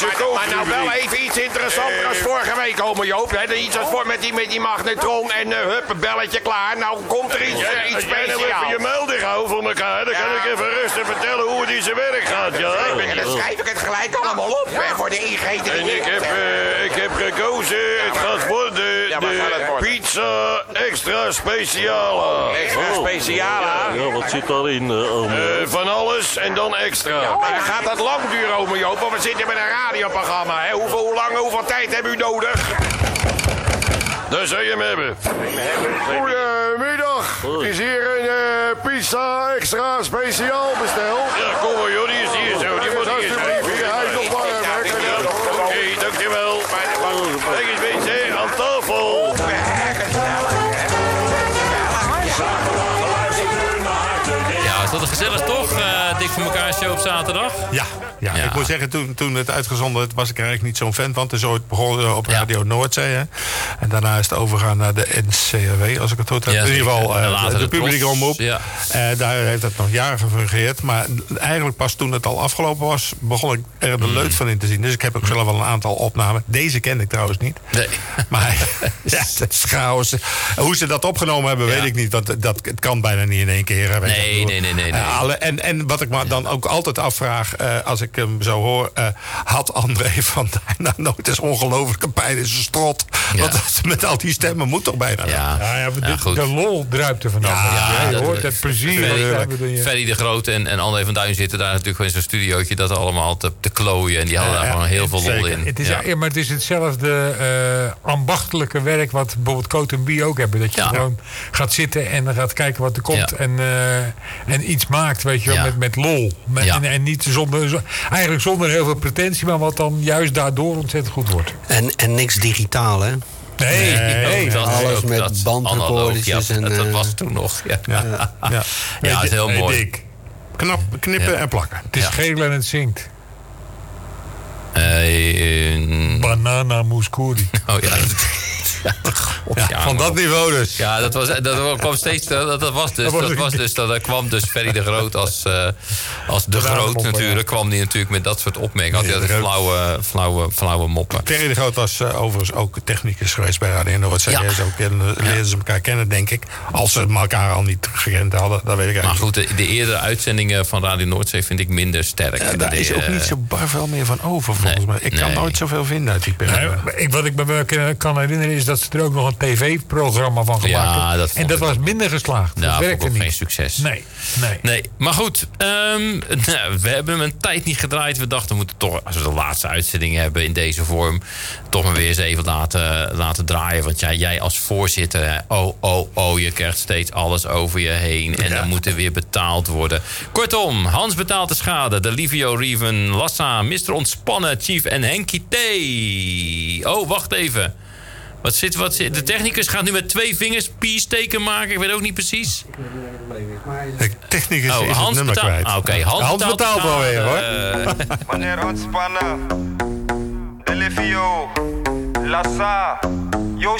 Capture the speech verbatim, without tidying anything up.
maar, maar nou wel even iets interessanter als vorige week, homo Joop. Hè? Iets als voor met die, met die magnetron en uh, hup, een belletje klaar. Nou komt er iets, uh, iets speciaals. Als jij nou even je melding houdt voor elkaar, dan kan ja. ik even rustig vertellen hoe het in zijn werk gaat, ja? En dan schrijf ik het gelijk allemaal op, ja. hè, voor de ingeten. En ik heb, uh, ik heb gekozen, het gaat worden ja, de pizza extra speciale. Extra speciale? Ja, wat zit daarin? Uh, uh, van alles en dan extra. Ja, maar dan gaat dat lang duren, homo Joop, want we zitten met een radioprogramma. Hè? Hoeveel, hoe lang, hoeveel tijd hebben u nodig? Daar zou je hem hebben. Goedemiddag. Is hier een uh, pizza extra speciaal besteld? Ja, kom maar joh, die is hier zo. Die moet hier zijn. Hij is nog warm, hè? Oké, dankjewel. Kijk eens mensen, aan tafel. Ja, is dat een gezellig toch? Uh, Dik voor elkaar show op zaterdag? Ja. Ja, ja, ik moet zeggen, toen, toen het uitgezonden werd, was ik er eigenlijk niet zo'n fan van. Het is ooit begonnen op Radio ja. Noordzee. Hè? En daarna is het overgegaan naar de N C R W, als ik het goed heb. Ja, in ieder geval uh, de, de publieke omroep. Ja. Uh, daar heeft het nog jaren gefungeerd. Maar eigenlijk pas toen het al afgelopen was, begon ik er de leuk van in te zien. Dus ik heb ook zelf wel een aantal opnamen. Deze kende ik trouwens niet. Nee. Maar ja, het is chaos. Hoe ze dat opgenomen hebben, ja. weet ik niet. Want dat, het kan bijna niet in één keer. Nee, nee, nee, nee, nee. Uh, alle, en, en wat ik me dan ook altijd afvraag, uh, als ik ik hem zo hoor, uh, had André van Duin nou nooit eens ongelooflijke pijn in zijn strot. Ja. Want dat, met al die stemmen moet toch bijna. Ja, ja, ja, de, ja de lol druipt er vanaf. Ja, ja, je hoort het plezier. Ferry, Ferry de Groot en, en André van Duin zitten daar natuurlijk gewoon in zo'n studiootje dat allemaal te, te klooien. En die hadden daar ja, gewoon heel veel lol in. Het is, ja. Ja, maar het is hetzelfde uh, ambachtelijke werk wat bijvoorbeeld Coat en Bie ook hebben. Dat je ja. gewoon gaat zitten en dan gaat kijken wat er komt. Ja. En, uh, en iets maakt, weet je wel, ja. met, met lol. Met, ja. en, en niet zonder, eigenlijk zonder heel veel pretentie, maar wat dan juist daardoor ontzettend goed wordt. En, en niks digitaal, hè? Nee, nee, nee. Dat, alles met bandrecordertjes. Ja, en dat, dat uh, was toen nog. Ja, ja. ja. ja. ja het is heel nee, mooi. Dik. Knap, knippen ja. en plakken. Het is ja. geel en het zingt. Uh, uh, Banana mouskouri. Oh ja. Ja, ja, ja, van dat niveau dus. Ja, dat was, dat kwam steeds. Dat, dat was dus. Dat, was dus dat kwam dus Ferry de Groot als, uh, als de, de Groot moppen, natuurlijk. Ja. Kwam die natuurlijk met dat soort opmerkingen. Had hij altijd flauwe, flauwe, flauwe moppen. Ferry de Groot was uh, overigens ook technicus geweest bij Radio Noordzee. Ja. Zo leerden ja. ze elkaar kennen, denk ik. Als ze elkaar al niet gekend hadden, dat weet ik eigenlijk. Maar goed, de, de eerdere uitzendingen van Radio Noordzee vind ik minder sterk. Ja, daar is ook niet zo bar veel meer van over, volgens nee. mij. Ik kan nee. nooit zoveel vinden uit die periode. Nee, wat ik me kan herinneren is dat ze er ook nog een tv-programma van gemaakt hebben. Ja, dat en dat was minder geslaagd. Ja, dat werkte niet. Geen succes. Nee, nee. nee. Maar goed, um, nou, we hebben hem een tijd niet gedraaid. We dachten, we moeten toch, als we de laatste uitzending hebben in deze vorm, toch maar weer eens even laten, laten draaien. Want ja, jij als voorzitter, oh, oh, oh, je krijgt steeds alles over je heen. En ja. dan moet er weer betaald worden. Kortom, Hans betaalt de schade. De Livio Rieven, Lassa, mister Ontspannen, Chief en Henkie T. Oh, wacht even. Wat zit, wat zit, de technicus gaat nu met twee vingers peace-teken maken. Ik weet ook niet precies. De technicus oh, is Hans het nummer betaal, kwijt. Oké, okay, Hans, Hans betaalt, betaalt wel weer, hoor. Uh, Meneer Ontspannen, de Livio, Lassa, Yo